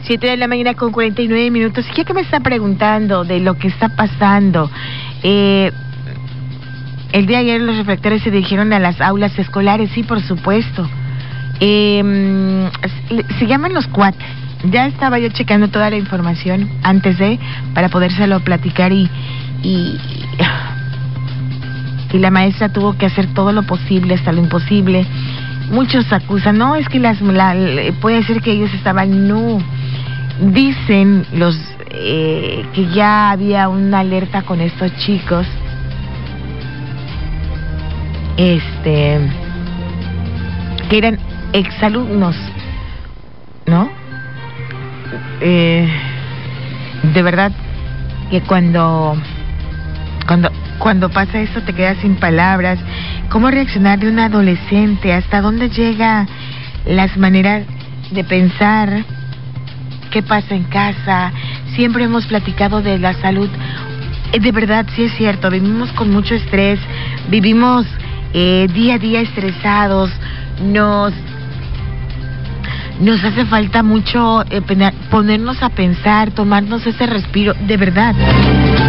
7 de la mañana con 49 minutos. ¿Y qué me está preguntando de lo que está pasando? El día de ayer los reflectores se dirigieron a las aulas escolares, sí, por supuesto. Se llaman Los Cuates. Ya estaba yo checando toda la información antes para podérselo platicar y la maestra tuvo que hacer todo lo posible hasta lo imposible. Muchos acusan, no, es que puede ser que ellos estaban, no. Dicen que ya había una alerta con estos chicos, que eran exalumnos, ¿no? De verdad que cuando pasa esto te quedas sin palabras. ¿Cómo reaccionar de un adolescente? ¿Hasta dónde llega las maneras de pensar? ¿Qué pasa en casa? Siempre hemos platicado de la salud. De verdad, sí es cierto, vivimos con mucho estrés, vivimos día a día estresados, nos hace falta mucho ponernos a pensar, tomarnos ese respiro, de verdad.